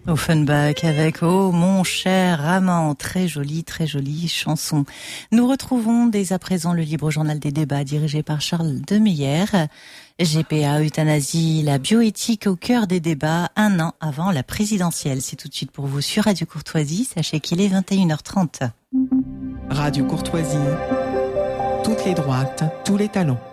Offenbach avec Oh mon cher amant, très jolie chanson. Nous retrouvons dès à présent le libre journal des débats dirigé par Charles Demeyer. GPA, euthanasie, la bioéthique au cœur des débats, un an avant la présidentielle. C'est tout de suite pour vous sur Radio Courtoisie. Sachez qu'il est 21h30. Radio Courtoisie, toutes les droites, tous les talons.